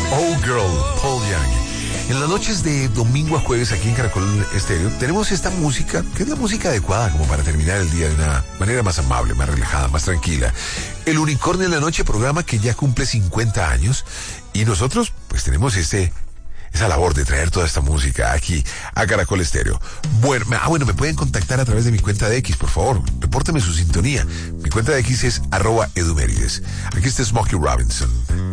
Oh Girl, Paul Young. En las noches de domingo a jueves aquí en Caracol Estéreo tenemos esta música, que es la música adecuada como para terminar el día de una manera más amable, más relajada, más tranquila. El Unicornio en la Noche, programa que ya cumple 50 años y nosotros pues tenemos esa labor de traer toda esta música aquí a Caracol Estéreo. Bueno, me pueden contactar a través de mi cuenta de X, por favor, repórteme su sintonía. Mi cuenta de X es @edumérides. Aquí está Smokey Robinson.